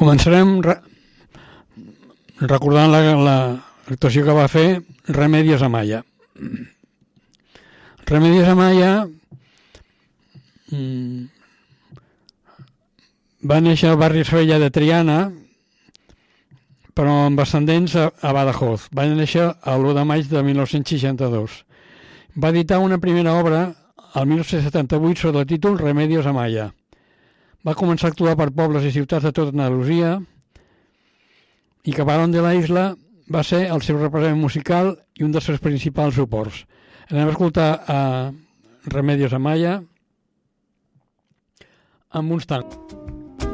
Començarem recordant l'actuació que va fer Remedios Amaya. Remedios Amaya va néixer al barri Sevilla de Triana, però amb ascendents a Badajoz. Va néixer l'1 de maig de 1962. Va editar una primera obra al 1978 sota el títol Remedios Amaya. Va començar a actuar per pobles i ciutats de tota Andalusia i Camarón de la Isla va ser el seu representament musical i un dels seus principals suports. Anem a escoltar a Remedios Amaya amb uns tangos.